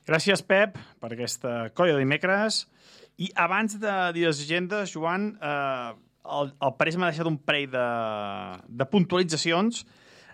Gràcies, Pep, per aquesta colla de dimecres. I abans de dir les agendes, Joan, el Parés m'ha deixat un parell de puntualitzacions.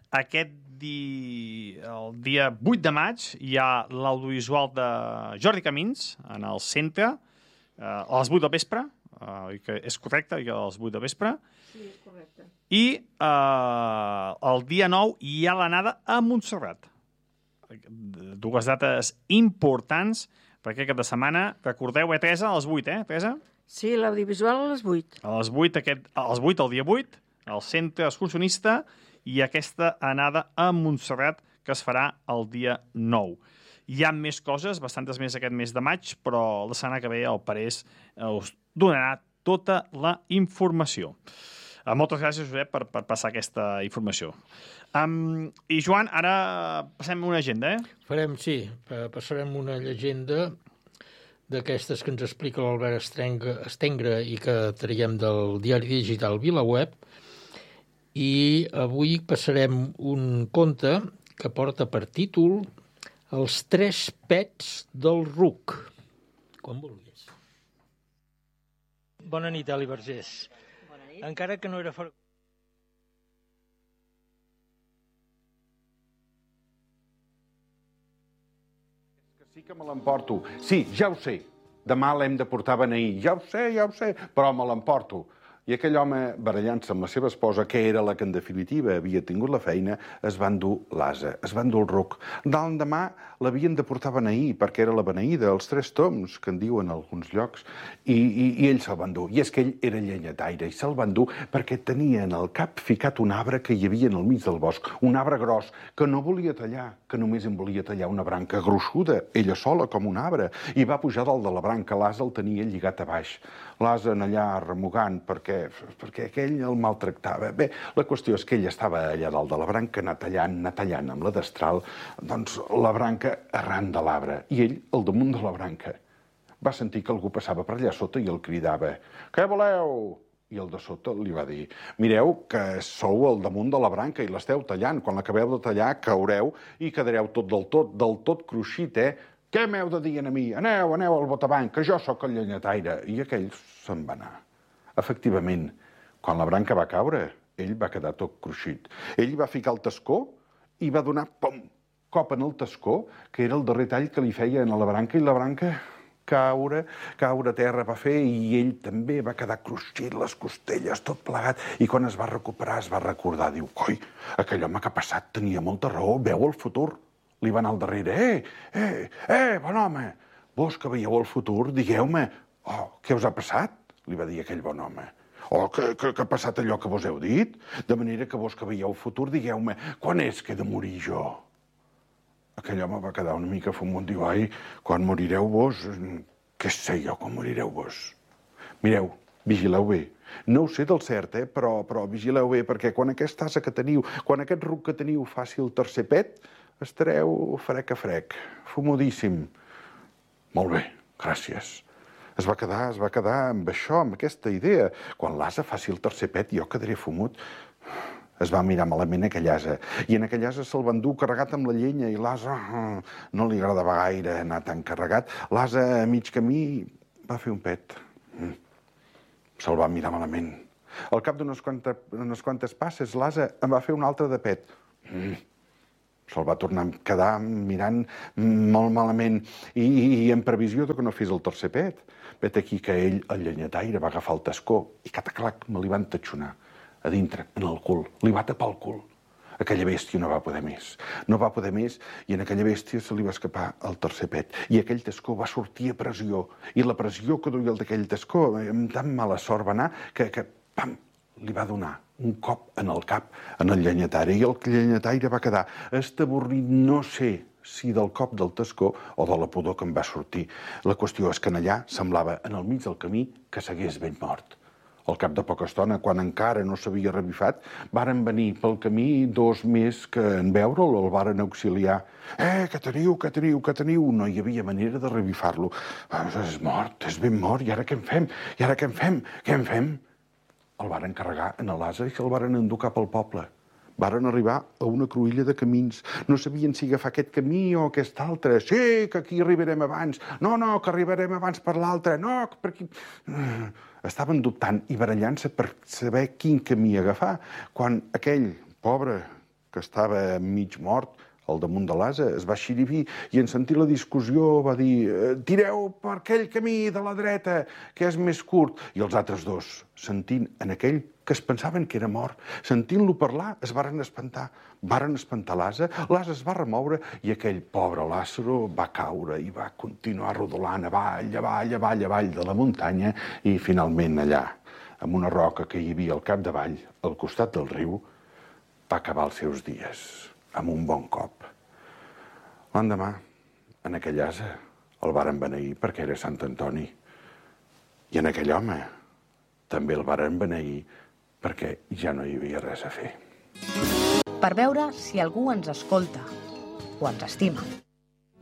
El dia 8 de maig hi ha l'audiovisual de Jordi Camins en el centre, a les 8 del vespre, que és correcte, a les 8 del vespre. Sí, és correcte. I el dia 9 hi ha l'anada a Montserrat. Dues dates importants per aquest cap de setmana. Recordeu, Teresa, a les 8, Teresa? Sí, l'audiovisual a les 8. A les 8, el dia 8, al centre excursionista, i aquesta anada a Montserrat que es farà el dia 9. Hi ha més coses, bastantes més aquest mes de maig, però la setmana que ve el Parés us donarà tota la informació. Moltes gràcies, Josep, per passar aquesta informació. I, Joan, ara passem una agenda, Passarem una llegenda d'aquestes que ens explica l'Albert Estengre i que traiem del diari digital VilaWeb. I avui passarem un conte que porta per títol Els 3 pets del ruc. Quan vulguis. Bona nit, Eli Vergés. Bona nit. Encara que no era fora... Sí que me l'emporto. Sí, ja ho sé. Demà l'hem de portar a beneir. Ja ho sé, però me l'emporto. I aquell home, barallant-se amb la seva esposa, que era la que en definitiva havia tingut la feina, es van dur l'ase, es van dur el ruc. L'endemà l'havien de portar a beneir, perquè era la beneïda, els 3 toms, que en diuen a alguns llocs, i ell se'l van dur. I és que ell era llenyataire, i se'l van dur perquè tenia en el cap ficat un arbre que hi havia en el mig del bosc, un arbre gros, que no volia tallar, que només en volia tallar una branca gruixuda, ella sola com un arbre, i va pujar dalt de la branca, l'ase el tenia lligat a baix. L'ase en allà remugant perquè aquell el maltractava. Bé, la qüestió és que ell estava allà dalt de la branca, anar tallant amb la destral, doncs la branca arran de l'arbre, i ell al damunt de la branca. Va sentir que algú passava per allà sota i el cridava: «Què voleu?» I el de sota li va dir: «Mireu que sou al damunt de la branca i l'esteu tallant. Quan l'acabeu de tallar, caureu i quedareu del tot cruixit, Què m'heu de dir a mi? Aneu al botabanc, que jo sóc el llenyataire». I aquell se'n va anar. Efectivament, quan la branca va caure, ell va quedar tot cruixit. Ell va ficar el tascó i va donar, pom, cop en el tascó, que era el darrer tall que li feia a la branca, i la branca caure a terra va fer, i ell també va quedar cruixit, les costelles, tot plegat, i quan es va recuperar es va recordar, diu: «Coi, aquell home que ha passat tenia molta raó, veu el futur». Li va anar al darrere: bon home, vos que veieu el futur, digueu-me, què us ha passat? Li va dir aquell bon home. Que ha passat allò que vos heu dit? De manera que vos que veieu el futur, digueu-me, quan és que he de morir jo? Aquell home va quedar una mica fumut, diu: «Ai, quan morireu vos, què sé jo quan morireu vos? Mireu, vigileu bé. No ho sé del cert, però vigileu bé, perquè quan aquest ase que teniu, quan aquest ruc que teniu faci el tercer pet, estareu frec a frec, fumudíssim». «Molt bé, gràcies». Es va quedar amb això, amb aquesta idea. Quan l'ase faci el tercer pet, jo quedaré fumut. Es va mirar malament aquell ase, i en aquell ase se'l van dur carregat amb la llenya, i l'ase no li agradava gaire anar tan carregat. L'ase a mig camí va fer un pet. Se'l va mirar malament. Al cap d'unes quantes passes, l'ase en va fer un altre de pet. Se'l va tornar a quedar mirant molt malament, i en previsió que no fes el tercer pet. Vet aquí que ell, el llenyataire, va agafar el tascó i cataclac, me li van tatxonar a dintre, en el cul. Li va tapar el cul. Aquella bèstia no va poder més. No va poder més, i en aquella bèstia se li va escapar el tercer pet. I aquell tascó va sortir a pressió. I la pressió que duia el d'aquell tascó, amb tan mala sort va anar que pam, li va donar un cop en el cap en el llenyataire. I el llenyataire va quedar estaborrit, no sé si del cop del tascó o de la pudor que em va sortir. La qüestió és que en allà semblava, en el mig del camí, que s'hagués ben mort. Al cap de poca estona, quan encara no s'havia revifat, varen venir pel camí 2 més que en veure'l el varen auxiliar. Què teniu? No hi havia manera de revifar-lo. És mort, és ben mort, i ara què en fem? El varen carregar en l'ase i se'l varen endur cap al poble. Varen arribar a una cruïlla de camins. No sabien si agafar aquest camí o aquest altre. Sí, que aquí arribarem abans. No, que arribarem abans per l'altre. No, que per aquí... Estaven dubtant i barallant-se per saber quin camí agafar, quan aquell pobre que estava mig mort al damunt de l'ase es va xirivir i en sentir la discussió va dir «Tireu per aquell camí de la dreta, que és més curt». I els altres dos, sentint en aquell que es pensaven que era mort, sentint-lo parlar, es varen espantar. Varen espantar l'ase es va remoure i aquell pobre Lázaro va caure i va continuar rodolant avall de la muntanya i finalment allà, amb una roca que hi havia al capdavall, al costat del riu, va acabar els seus dies amb un bon cop. L'endemà, en aquell ase, el varen beneir perquè era Sant Antoni. I en aquell home també el varen beneir perquè ja no hi havia res a fer. Per veure si algú ens escolta o ens estima.